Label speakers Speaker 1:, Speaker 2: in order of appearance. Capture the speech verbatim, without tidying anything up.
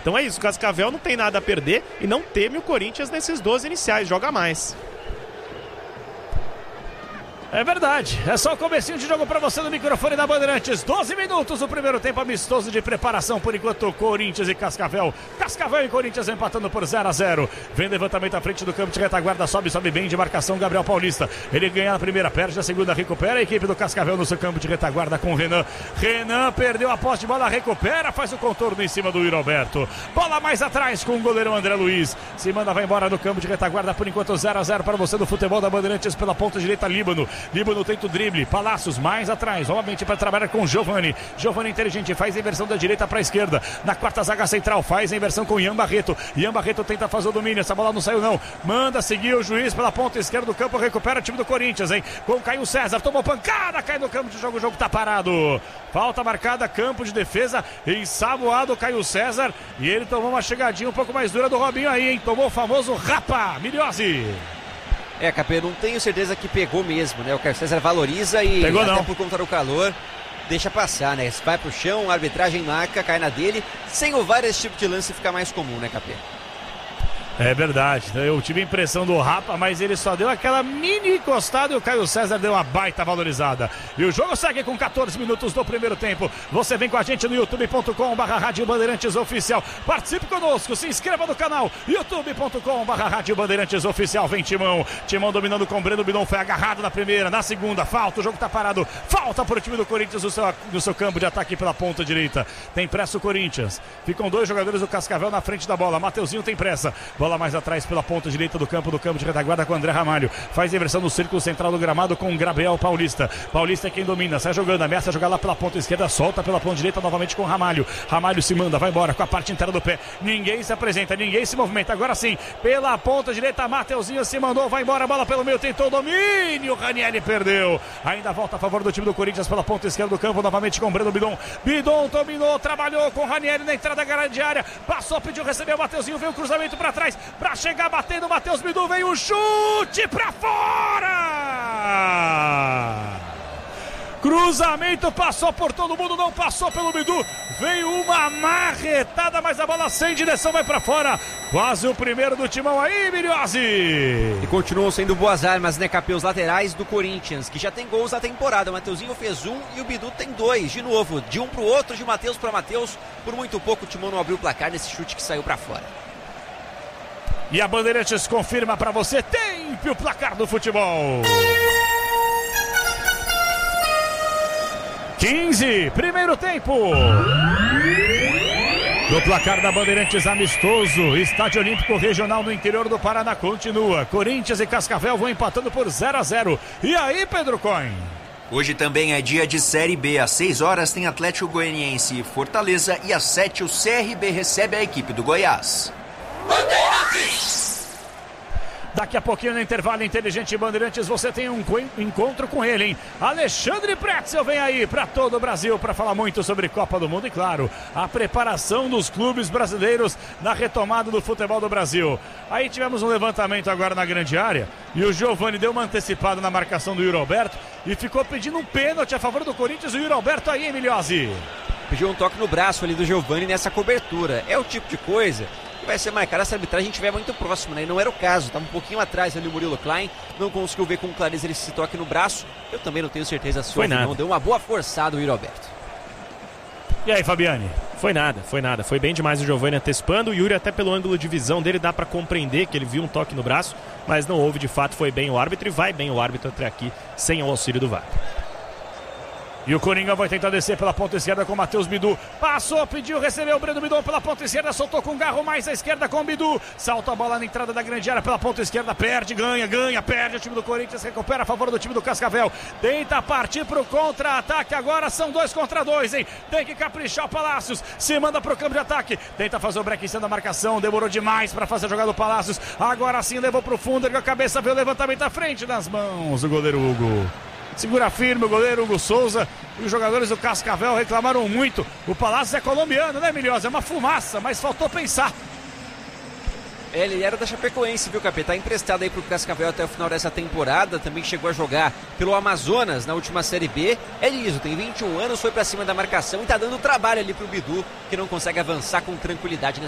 Speaker 1: Então é isso, o Cascavel não tem nada a perder e não teme o Corinthians nesses doze iniciais, joga mais.
Speaker 2: É verdade, é só o comecinho de jogo pra você no microfone da Bandeirantes. doze minutos do primeiro tempo amistoso de preparação, por enquanto Corinthians e Cascavel. Cascavel e Corinthians empatando por zero a zero. Vem levantamento à frente do campo de retaguarda, sobe, sobe bem de marcação Gabriel Paulista. Ele ganha na primeira, perde na segunda, recupera a equipe do Cascavel no seu campo de retaguarda com o Renan. Renan perdeu a posse de bola, recupera, faz o contorno em cima do Yuri Alberto. Bola mais atrás com o goleiro André Luiz. Se manda, vai embora no campo de retaguarda, por enquanto zero a zero para você do futebol da Bandeirantes pela ponta direita, Líbano. Líbano tenta o drible, Palácios mais atrás, novamente para trabalhar com Giovani. Giovani inteligente, faz a inversão da direita para a esquerda, na quarta zaga central, faz a inversão com Ian Barreto. Ian Barreto tenta fazer o domínio, essa bola não saiu não, manda seguir o juiz pela ponta esquerda do campo, recupera o time do Corinthians, hein, com o Caio César, tomou pancada, cai no campo de jogo, o jogo tá parado. Falta marcada, campo de defesa, ensaboado o Caio César, e ele tomou uma chegadinha um pouco mais dura do Robinho aí, hein, tomou o famoso rapa, Milhose.
Speaker 3: É, Capê, não tenho certeza que pegou mesmo, né? O Caio César valoriza e
Speaker 2: pegou,
Speaker 3: até
Speaker 2: não.
Speaker 3: por conta do calor, deixa passar, né? Se vai pro chão, a arbitragem marca, cai na dele. Sem o V A R, esse tipo de lance fica mais comum, né, Capê?
Speaker 2: É verdade, eu tive a impressão do Rapa, mas ele só deu aquela mini encostada e o Caio César deu uma baita valorizada. E o jogo segue com catorze minutos do primeiro tempo. Você vem com a gente no youtube ponto com barra Rádio Bandeirantes Oficial. Participe conosco, se inscreva no canal youtube ponto com barra Rádio Bandeirantes Oficial. Vem Timão, Timão dominando com o Breno Bidon, foi agarrado na primeira, na segunda, falta, o jogo tá parado, falta para o time do Corinthians no seu, no seu campo de ataque pela ponta direita. Tem pressa o Corinthians, ficam dois jogadores do Cascavel na frente da bola, Mateuzinho tem pressa, bola mais atrás pela ponta direita do campo, do campo de retaguarda com o André Ramalho, faz a inversão no círculo central do gramado com o Gabriel Paulista. Paulista é quem domina, sai jogando, ameaça jogar lá pela ponta esquerda, solta pela ponta direita novamente com o Ramalho. Ramalho se manda, vai embora com a parte inteira do pé, ninguém se apresenta, ninguém se movimenta, agora sim, pela ponta direita, Mateuzinho se mandou, vai embora, bola pelo meio, tentou o domínio, Ranieri perdeu, ainda volta a favor do time do Corinthians pela ponta esquerda do campo, novamente com o Breno Bidon, Bidon dominou, trabalhou com o Ranieri na entrada da grande área, passou, pediu, recebeu, Mateuzinho, veio o cruzamento para trás, para chegar batendo o Matheus Bidu, veio o chute pra fora! Cruzamento, passou por todo mundo, não passou pelo Bidu, veio uma marretada, mas a bola sem direção vai pra fora, quase o primeiro do Timão aí, Milhose!
Speaker 3: E continuam sendo boas armas, né, Capê, os laterais do Corinthians, que já tem gols na temporada. O Mateuzinho fez um e o Bidu tem dois, de novo, de um pro outro, de Matheus pra Matheus. Por muito pouco o Timão não abriu o placar nesse chute que saiu pra fora.
Speaker 2: E a Bandeirantes confirma pra você, tempo o placar do futebol. quinze, primeiro tempo. Do placar da Bandeirantes amistoso, Estádio Olímpico Regional no interior do Paraná continua. Corinthians e Cascavel vão empatando por zero a zero. E aí, Pedro Coin?
Speaker 4: Hoje também é dia de Série B. Às seis horas tem Atlético Goianiense e Fortaleza e às sete o C R B recebe a equipe do Goiás.
Speaker 2: Daqui a pouquinho no intervalo inteligente Bandeirantes você tem um encontro com ele, hein? Alexandre Pretzel vem aí para todo o Brasil para falar muito sobre Copa do Mundo e, claro, a preparação dos clubes brasileiros na retomada do futebol do Brasil. Aí tivemos um levantamento agora na grande área e o Giovani deu uma antecipada na marcação do Yuri Alberto e ficou pedindo um pênalti a favor do Corinthians. O Yuri Alberto aí, Emiliose.
Speaker 3: Pediu um toque no braço ali do Giovani nessa cobertura. É o tipo de coisa vai ser marcada se a arbitragem estiver muito próximo, né? E não era o caso, estava um pouquinho atrás ali o Murilo Klein, não conseguiu ver com clareza ele se toque no braço. Eu também não tenho certeza se houve, não. Deu uma boa forçada o Yuri Alberto.
Speaker 2: E aí, Fabiane?
Speaker 1: Foi nada, foi nada. Foi bem demais o Giovani antecipando. O Yuri, até pelo ângulo de visão dele, dá para compreender que ele viu um toque no braço, mas não houve, de fato, foi bem o árbitro e vai bem o árbitro até aqui, sem o auxílio do V A R.
Speaker 2: E o Coringa vai tentar descer pela ponta esquerda com o Matheus Bidu. Passou, pediu, recebeu o Breno Bidon pela ponta esquerda, soltou com o garro mais à esquerda com o Bidu. Salta a bola na entrada da grande área pela ponta esquerda, perde, ganha, ganha, perde. O time do Corinthians recupera a favor do time do Cascavel. Tenta partir pro contra-ataque, agora são dois contra dois, hein? Tem que caprichar o Palácios, se manda pro campo de ataque. Tenta fazer o break em cima da marcação, demorou demais para fazer a jogada do Palácios. Agora sim levou pro fundo, ergueu a cabeça, veio o levantamento à frente das mãos do goleiro Hugo. Segura firme o goleiro Hugo Souza. E os jogadores do Cascavel reclamaram muito. O Palácio é colombiano, né, Milhosa? É uma fumaça, mas faltou pensar.
Speaker 3: Ele era da Chapecoense, viu, Capê? Tá emprestado aí pro Cascavel até o final dessa temporada. Também chegou a jogar pelo Amazonas na última Série B. É liso, tem vinte e um anos, foi pra cima da marcação e tá dando trabalho ali pro Bidu, que não consegue avançar com tranquilidade nessa